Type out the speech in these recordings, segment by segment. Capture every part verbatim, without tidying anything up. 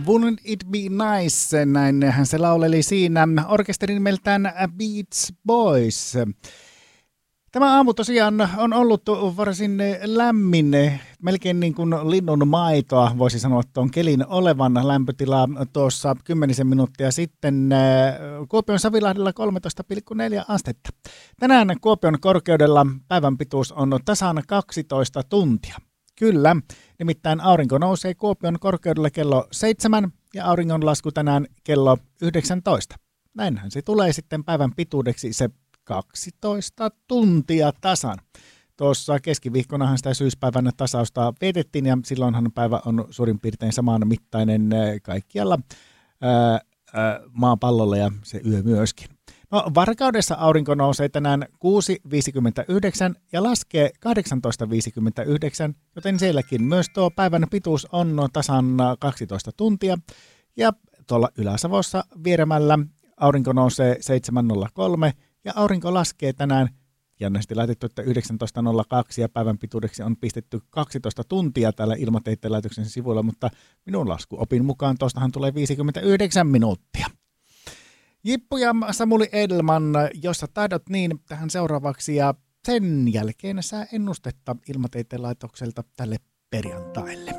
Wouldn't it be nice, näinhän se lauleli siinä orkesterin nimeltään Beach Boys. Tämä aamu tosiaan on ollut varsin lämmin, melkein niin kuin linnun maitoa, voisi sanoa tuon kelin olevan lämpötila tuossa kymmenisen minuuttia sitten Kuopion Savilahdella kolmetoista pilkku neljä astetta. Tänään Kuopion korkeudella päivän pituus on tasan kaksitoista tuntia. Kyllä, nimittäin aurinko nousee Kuopion korkeudella kello seitsemän ja auringonlasku tänään kello yhdeksäntoista. Näinhän se tulee sitten päivän pituudeksi se kaksitoista tuntia tasan. Tuossa keskiviikkonahan sitä syyspäivän tasausta vietettiin ja silloinhan päivä on suurin piirtein saman mittainen kaikkialla ää, ää, maapallolla ja se yö myöskin. No, Varkaudessa aurinko nousee tänään kuusi viisikymmentäyhdeksän ja laskee kahdeksantoista viisikymmentäyhdeksän, joten sielläkin myös tuo päivän pituus on tasan kaksitoista tuntia. Ja tuolla Ylä-Savossa Vieremällä aurinko nousee seitsemän nolla kolme ja aurinko laskee tänään, jännästi laitettu, että yhdeksäntoista nolla kaksi ja päivän pituudeksi on pistetty kaksitoista tuntia täällä Ilmatieteen laitoksen sivuilla, mutta minun laskuopin mukaan tuostahan tulee viisikymmentäyhdeksän minuuttia. Jippu ja Samuli Edelman, jossa taidot niin tähän seuraavaksi ja sen jälkeen sää ennustetta Ilmatieteen laitokselta tälle perjantaille.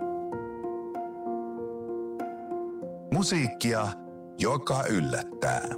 Musiikkia, joka yllättää.